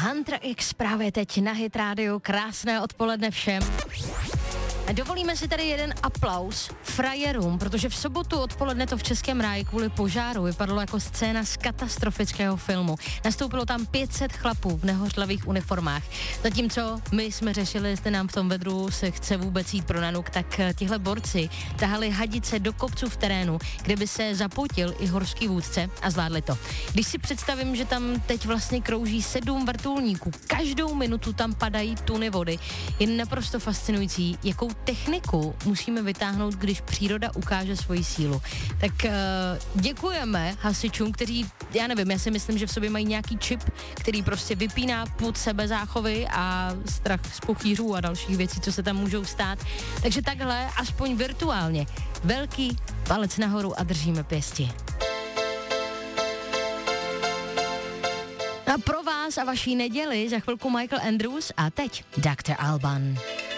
Hunter X právě teď na Hit Radio. Krásné odpoledne všem. A dovolíme si tady jeden aplaus frajerům, protože v sobotu odpoledne to v Českém ráji kvůli požáru vypadalo jako scéna z katastrofického filmu. Nastoupilo tam 500 chlapů v nehořlavých uniformách. Zatímco my jsme řešili, jestli nám v tom vedru se chce vůbec jít pro nanuk, tak tihle borci tahali hadice do kopců v terénu, kde by se zapotil i horský vůdce a zvládli to. Když si představím, že tam teď vlastně krouží 7 vrtulníků, každou minutu tam padají tuny vody, je naprosto fascinující, jakou techniku musíme vytáhnout, když příroda ukáže svoji sílu. Tak děkujeme hasičům, kteří, já nevím, já si myslím, že v sobě mají nějaký čip, který prostě vypíná pud sebezáchovy a strach z pochýřů a dalších věcí, co se tam můžou stát. Takže takhle, aspoň virtuálně, velký palec nahoru a držíme pěsti. A pro vás a vaší neděli za chvilku Michael Andrews a teď Dr. Alban.